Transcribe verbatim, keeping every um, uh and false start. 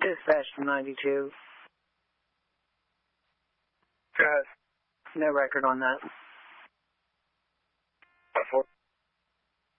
Dispatch ninety-two. Go ahead. No record on that.